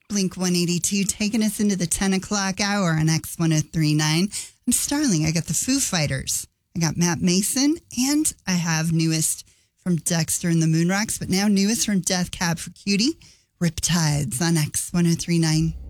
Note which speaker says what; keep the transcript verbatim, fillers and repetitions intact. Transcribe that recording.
Speaker 1: Blink one eighty-two taking us into the ten o'clock hour on X ten thirty-nine. I'm Starling. I got the Foo Fighters. I got Matt Mason, and I have newest from Dexter and the Moonrocks, but now newest from Death Cab for Cutie, Riptides on X ten thirty-nine.